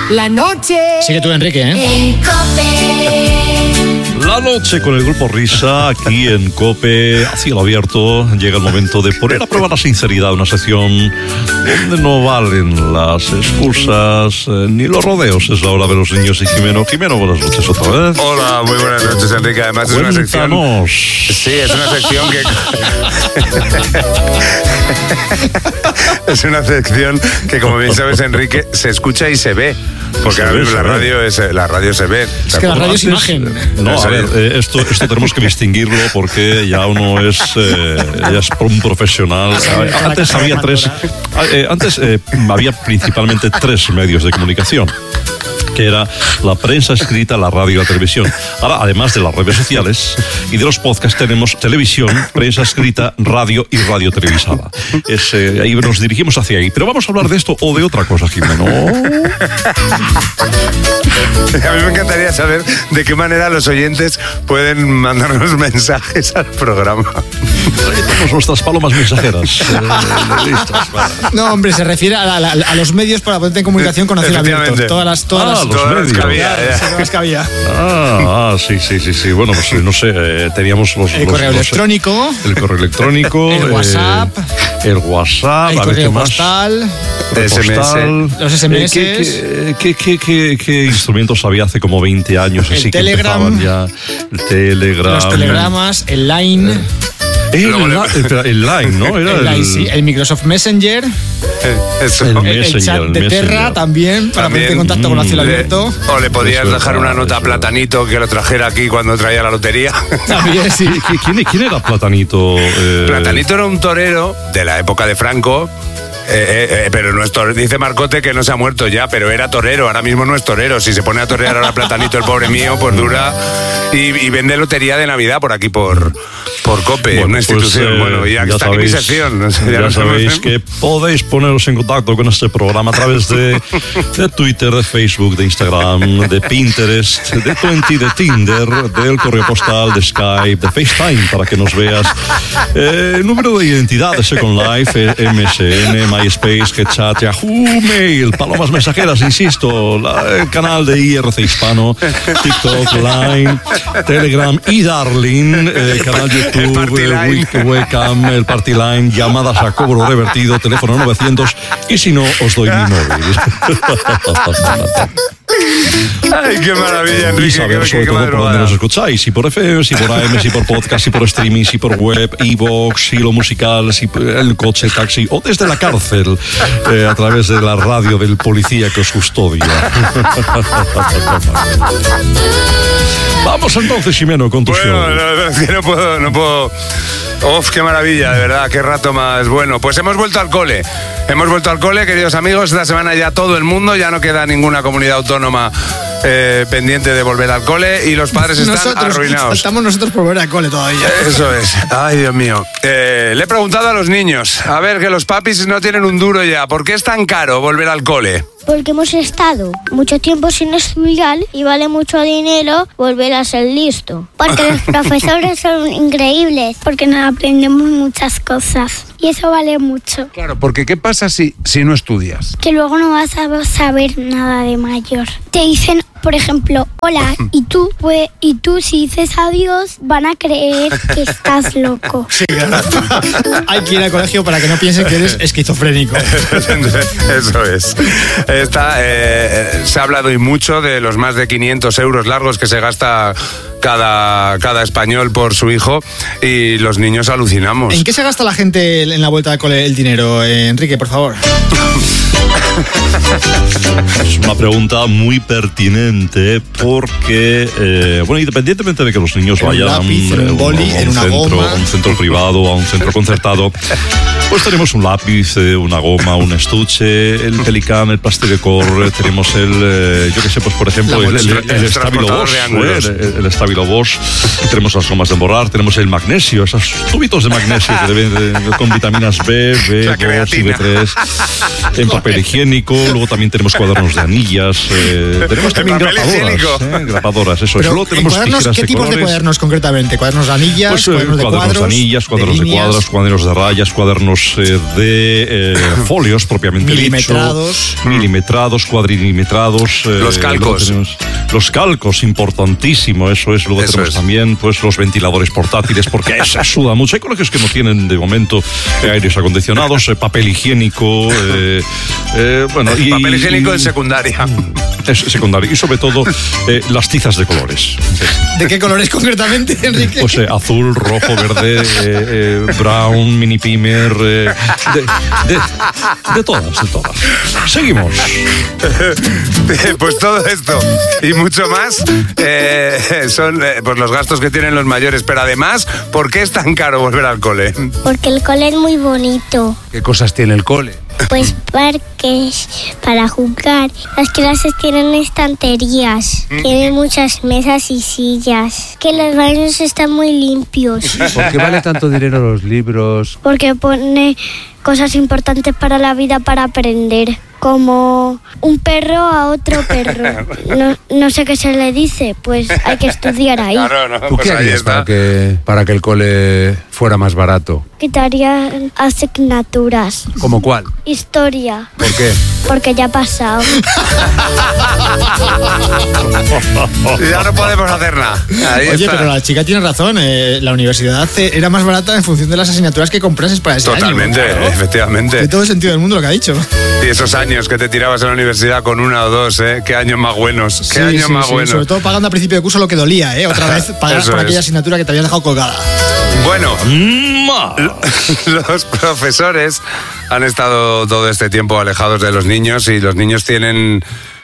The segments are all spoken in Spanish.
La noche. Sigue tú, Enrique, En COPE. La noche con el grupo Risa, aquí en COPE, a cielo abierto. Llega el momento de poner a prueba la sinceridad, una sección donde no valen las excusas ni los rodeos. Es la hora de los niños y Jimeno. Jimeno, buenas noches otra vez. Hola, muy buenas noches, Enrique. Además es una sección... Sí, es una sección que... Es una sección que, como bien sabes, Enrique, se escucha y se ve. Porque ahora mismo la radio se ve. Es que la radio es imagen. No, a ver, esto tenemos que distinguirlo porque ya uno es un profesional. Antes había había principalmente tres medios de comunicación, que era la prensa escrita, la radio y la televisión. Ahora, además de las redes sociales y de los podcasts, tenemos televisión, prensa escrita, radio y radio televisada. Ahí nos dirigimos hacia ahí. Pero vamos a hablar de esto o de otra cosa, Jimeno. A mí me encantaría saber de qué manera los oyentes pueden mandarnos mensajes al programa. Tenemos nuestras palomas mensajeras. Listas, vale. No, hombre, se refiere a los medios para ponerte en comunicación con acción abierta. Todas las medios. que había. Sí. Bueno, pues no sé, teníamos el correo electrónico. El correo electrónico. El WhatsApp. El WhatsApp. El correo postal. Los SMS. ¿Qué instrumentos había hace como 20 años? El así Telegram. Que empezaban ya. El Telegram. Los telegramas. El Line. El Line, ¿no? Era el Microsoft Messenger. El chat de Terra también, para ponerte en contacto con la cielo abierto. O le podías dejar una nota a Platanito que lo trajera aquí cuando traía la lotería. También, sí. ¿Quién era Platanito? Platanito era un torero de la época de Franco. Pero no es torero. Dice Marcote que no se ha muerto ya, pero era torero. Ahora mismo no es torero. Si se pone a torear ahora Platanito, el pobre mío, pues dura. Y vende lotería de Navidad por aquí, por COPE, bueno, una institución. Bueno, ya está en mi sección. Ya sabéis que podéis poneros en contacto con este programa a través de Twitter, de Facebook, de Instagram, de Pinterest, de Twenty, de Tinder, del correo postal, de Skype, de FaceTime, para que nos veas. Número de identidad de Second Life, MSN, MySpace, HeadChat, Yahoo, Mail, palomas mensajeras, insisto, el canal de IRC Hispano, TikTok, Line, Telegram y Darling, canal YouTube, Webcam, el Party Line, llamadas a cobro revertido, teléfono 900 y si no, os doy mi móvil. Ay, qué maravilla, Enrique. Y saber sobre todo por dónde nos escucháis, si por FM, si por AM, si por podcast, si por streaming, si por web, iVoox, si lo musical, si el coche, el taxi o desde la cárcel, a través de la radio del policía que os custodia. Vamos entonces, Ximeno, con tu show. Bueno, no puedo. Uf, qué maravilla, de verdad, qué rato más bueno. Pues hemos vuelto al cole. Queridos amigos. Esta semana ya todo el mundo, ya no queda ninguna comunidad autónoma pendiente de volver al cole y los padres están arruinados. Estamos nosotros por volver al cole todavía. Eso es. Ay, Dios mío. Le he preguntado a los niños, a ver, que los papis no tienen un duro ya. ¿Por qué es tan caro volver al cole? Porque hemos estado mucho tiempo sin estudiar y vale mucho dinero volver a ser listo. Porque los profesores son increíbles. Porque nos aprendemos muchas cosas y eso vale mucho. Claro, porque ¿qué pasa si no estudias? Que luego no vas a saber nada de mayor. Te dicen, por ejemplo, hola, y tú si dices adiós van a creer que estás loco. Sí, claro. Hay que ir al colegio para que no piensen que eres esquizofrénico. Eso es. Se ha hablado y mucho de los más de 500 euros largos que se gasta cada español por su hijo y los niños alucinamos. ¿En qué se gasta la gente en la vuelta al cole el dinero, Enrique, por favor? Es una pregunta muy pertinente porque, independientemente de que los niños vayan a un centro privado, a un centro concertado, pues tenemos un lápiz, una goma, un estuche, el Pelican, el Plasticor, tenemos por ejemplo, el Stabilo Bosch, tenemos las gomas de emborrar, tenemos el magnesio, esos tubitos de magnesio que con vitaminas B, B2 y B3, en papel higiénico, luego también tenemos cuadernos de anillas, tenemos también grapadoras, eso pero es. Luego tenemos cuadernos, ¿qué tipos de cuadernos concretamente? ¿Cuadernos de anillas? Pues, cuadernos de cuadros, de anillas, cuadernos de cuadros, cuadernos de rayas, cuadernos de folios propiamente milimetrados, cuadrimilimetrados. Los calcos. Los calcos, importantísimo, eso es. Luego tenemos también pues los ventiladores portátiles, porque se suda mucho. Hay colegios que no tienen de momento aires acondicionados, papel higiénico, papel higiénico en secundaria. Es secundario. Y sobre todo las tizas de colores. ¿De qué colores concretamente, Enrique? Pues azul, rojo, verde, brown, mini pimer, de todas. Seguimos. Pues todo esto y mucho más son pues los gastos que tienen los mayores. Pero además, ¿por qué es tan caro volver al cole? Porque el cole es muy bonito. ¿Qué cosas tiene el cole? Pues parques para jugar. Las clases tienen estanterías. Tienen muchas mesas y sillas. Que los baños están muy limpios. ¿Por qué vale tanto dinero los libros? Porque pone cosas importantes para la vida para aprender. Como un perro a otro perro. No sé qué se le dice, pues hay que estudiar ahí. Claro, ¿Tú qué harías para que el cole fuera más barato? Quitaría asignaturas. ¿Cómo cuál? Historia. ¿Por qué? Porque ya ha pasado. Ya no podemos hacer nada. Oye, pero la chica tiene razón. La universidad era más barata en función de las asignaturas que comprases para ese Totalmente, año. Claro. Efectivamente. De todo el sentido del mundo lo que ha dicho. Y esos años que te tirabas en la universidad con una o dos, qué años más buenos. Qué años más buenos. Sobre todo pagando a principio de curso lo que dolía, otra vez pagar por aquella asignatura que te habías dejado colgada. Bueno, los profesores han estado todo este tiempo alejados de los niños y los niños tienen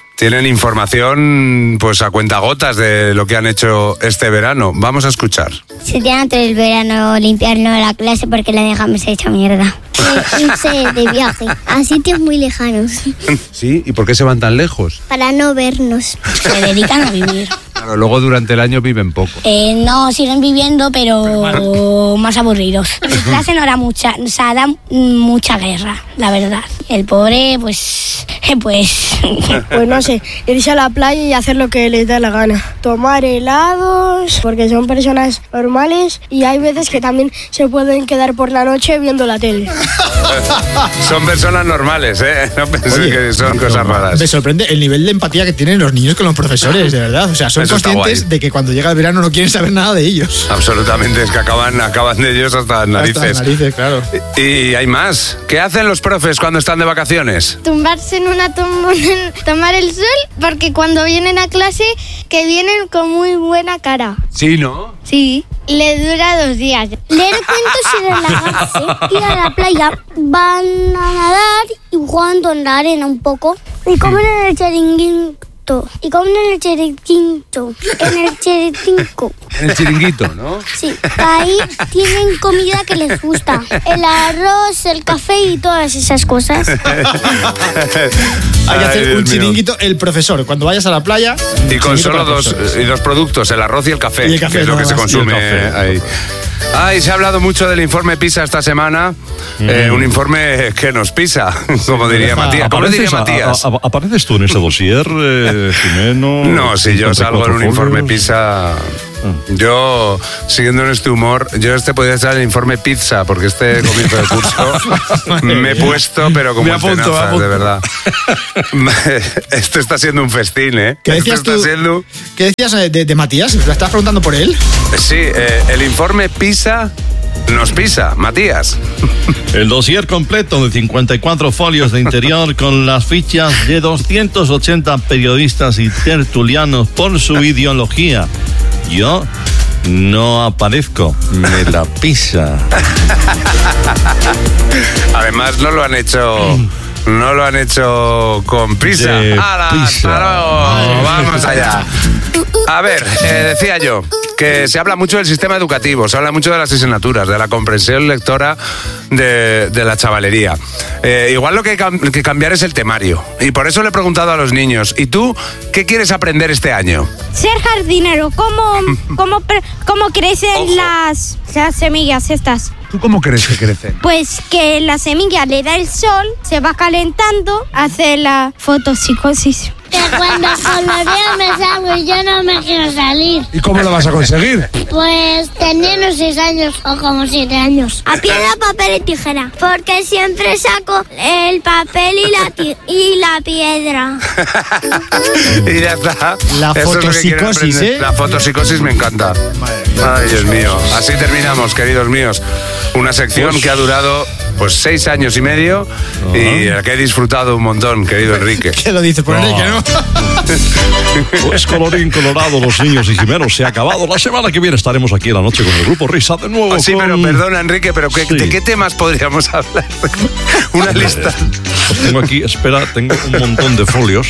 información pues a cuentagotas de lo que han hecho este verano. Vamos a escuchar. Se tiene todo el verano limpiarnos la clase porque la dejamos hecha mierda. Irse de viaje a sitios muy lejanos. ¿Sí? ¿Y por qué se van tan lejos? Para no vernos. Se dedican a vivir. Claro, luego durante el año viven poco. No, siguen viviendo, pero más aburridos. En clase no era mucha, o sea, da mucha guerra, la verdad. El pobre, pues no sé, irse a la playa y hacer lo que les da la gana. Tomar helados, porque son personas normales y hay veces que también se pueden quedar por la noche viendo la tele. Son personas normales, no pensé que son cosas raras. Me sorprende el nivel de empatía que tienen los niños con los profesores, de verdad. O sea, son conscientes de que cuando llega el verano no quieren saber nada de ellos. Absolutamente, es que acaban de ellos hasta las narices. Hasta las narices, claro. Y hay más. ¿Qué hacen los profes cuando están de vacaciones? Tumbarse en una tumbona, tomar el sol, porque cuando vienen a clase, que vienen con muy buena cara. Sí, ¿no? Sí. Le dura 2 días. Leer cuentos y relajarse. Ir a la playa, van a nadar y jugando en la arena un poco. Y comen en el chiringuito. Y comen en el chiringuito. En el chiringuito. En el chiringuito, ¿no? Sí. Ahí tienen comida que les gusta. El arroz, el café y todas esas cosas. Hay que hacer un chiringuito el profesor. Cuando vayas a la playa... Y con solo dos productos, el arroz y el café. Y el café, que es lo que se consume ahí. Se ha hablado mucho del informe PISA esta semana. Un informe que nos pisa, como diría Matías. ¿Cómo le diría Matías? ¿Apareces tú en ese dossier, Jimeno? No, si yo salgo en un informe PISA... Yo, siguiendo en este humor, podría ser el informe pizza, porque este comienzo de curso me he puesto, pero como tenazas, de verdad. Esto está siendo un festín, ¿Qué decías tú? ¿Qué decías de Matías? ¿La estabas preguntando por él? Sí, el informe PISA nos pisa, Matías. El dossier completo de 54 folios de interior con las fichas de 280 periodistas y tertulianos por su ideología. Yo no aparezco, me la pisa. Además no lo han hecho con prisa. Vamos allá. A ver, decía yo que se habla mucho del sistema educativo, se habla mucho de las asignaturas, de la comprensión lectora de la chavalería. Igual lo que hay que cambiar es el temario. Y por eso le he preguntado a los niños, ¿y tú qué quieres aprender este año? Ser jardinero, ¿cómo crecen las semillas estas? ¿Tú cómo crees que crecen? Pues que la semilla le da el sol, se va calentando, hace la fotopsicosis. Que cuando colorea me salgo y yo no me quiero salir. ¿Y cómo lo vas a conseguir? Pues teniendo 6 años o como 7 años. A piedra, papel y tijera. Porque siempre saco el papel y la piedra. Y ya está. La Eso fotopsicosis, es lo que la fotopsicosis me encanta. Ay, Dios mío. Así terminamos, queridos míos. Una sección que ha durado pues 6 años y medio y la que he disfrutado un montón, querido Enrique. ¿Qué lo dices por Enrique, no? Pues colorín colorado, los niños y Jimenos, se ha acabado. La semana que viene estaremos aquí en la noche con el Grupo Risa de nuevo. Sí, pero perdona, Enrique, pero ¿de qué temas podríamos hablar? Una lista. Pues tengo aquí, espera, tengo un montón de folios.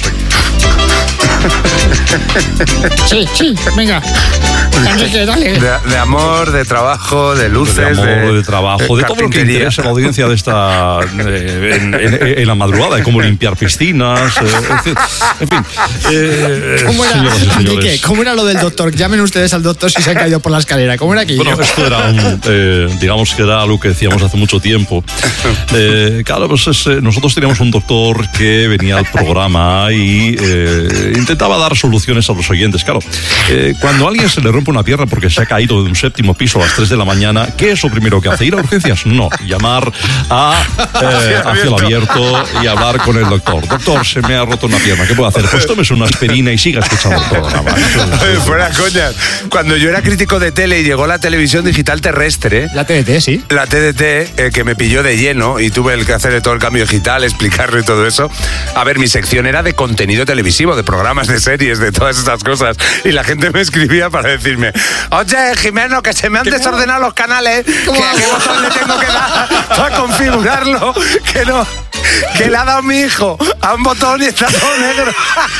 Sí, venga. Enrique, dale. De amor, de trabajo, de luces, de amor, de trabajo, de todo lo que interesa a la audiencia de esta en la madrugada, de cómo limpiar piscinas, en fin. ¿Cómo era, Enrique, ¿cómo era lo del doctor? Llamen ustedes al doctor si se han caído por la escalera. ¿Cómo era aquello? Bueno, esto era digamos que era algo que decíamos hace mucho tiempo. Claro, pues nosotros teníamos un doctor que venía al programa y intentaba dar soluciones a los oyentes. Claro, cuando a alguien se le rompe una pierna porque se ha caído de un 7º piso a las 3 de la mañana, ¿qué es lo primero que hace? ¿Ir a urgencias? No, llamar a cielo abierto y hablar con el doctor. Doctor, se me ha roto una pierna, ¿qué puedo hacer? Pues tómese una aspirina y siga escuchando el programa. Fuera coñas. Cuando yo era crítico de tele y llegó la televisión digital terrestre, la TDT, sí. La TDT, que me pilló de lleno y tuve que hacer todo el cambio digital, explicarle todo eso. A ver, mi sección era de contenido televisivo, de programas, de series, de todas esas cosas. Y la gente me escribía para decirme: oye, Jimeno, que se me han desordenado los canales, que a qué botón le tengo que dar para configurarlo, que le ha dado mi hijo a un botón y está todo negro.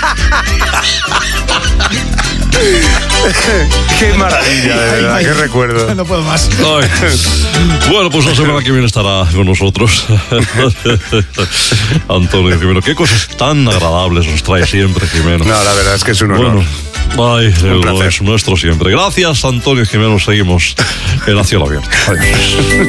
Qué maravilla, de verdad, qué recuerdo. No puedo más. Bueno, pues la semana que viene estará con nosotros Antonio Jimeno. Qué cosas tan agradables nos trae siempre, Jimeno. No, la verdad es que es un honor. Bueno, es nuestro siempre. Gracias, Antonio Jimeno. Seguimos en A Cielo Abierto. Adiós.